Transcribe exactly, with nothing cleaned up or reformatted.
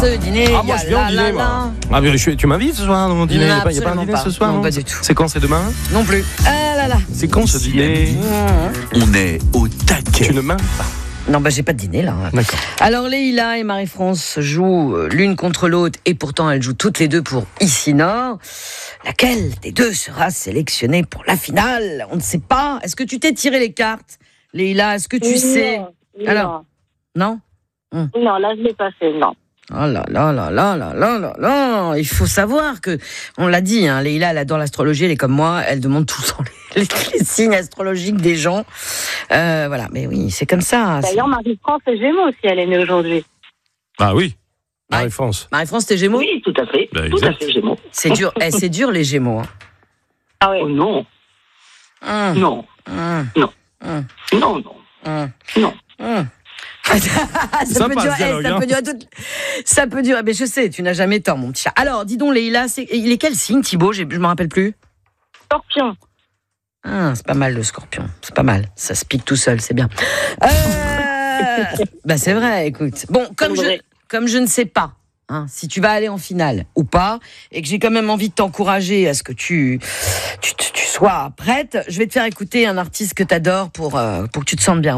Le dîner, Ah, moi je viens au dîner, moi. Ah, mais je- tu m'invites ce soir dans mon dîner? Il n'y a pas un Absolument dîner pas. ce soir? Non, pas du tout. C'est quand? C'est demain? Non plus. Ah là là. C'est quand ce dîner? On est au taquet. Tu ne m'invites pas. Non, bah j'ai pas de dîner là. D'accord. Alors Leïla et Marie-France jouent euh, l'une contre l'autre et pourtant elles jouent toutes les deux pour Ici Nord. Laquelle des deux sera sélectionnée pour la finale? On ne sait pas. Est-ce que tu t'es tiré les cartes, Leïla? Est-ce que tu non, sais? non. Alors, non? Non, là, je l'ai pas fait, non. Oh là là là là là là là là. Il faut savoir que, on l'a dit, hein, Leïla, elle adore l'astrologie, elle est comme moi, elle demande tout le temps les, les, les signes astrologiques des gens. Euh, voilà, mais oui, c'est comme ça. D'ailleurs, Marie-France est Gémeaux aussi, elle est née aujourd'hui. Ah oui, Marie-France. Marie-France, t'es Gémeaux? Oui, tout à fait. Bah, tout à exact. fait, Gémeaux. C'est dur, eh, c'est dur les Gémeaux. Hein. Ah oui. Oh non, Hum, non, hum, non, hum, non, non, hum, non. hum. ça, Ça peut passe, durer, eh, dialogue, ça hein. peut durer toute- ça peut durer. Mais je sais, tu n'as jamais tort, mon petit chat. Alors, dis donc, Leïla, c'est... il est quel signe, Thibaut? J'ai- Je me rappelle plus. Scorpion. Ah, c'est pas mal le Scorpion. C'est pas mal. Ça se pique tout seul, c'est bien. Euh... bah c'est vrai. Écoute. Bon, comme je, vrai. comme je ne sais pas. Hein, si tu vas aller en finale ou pas, et que j'ai quand même envie de t'encourager à ce que tu, tu, tu sois prête, je vais te faire écouter un artiste que tu adores pour, euh, pour que tu te sentes bien.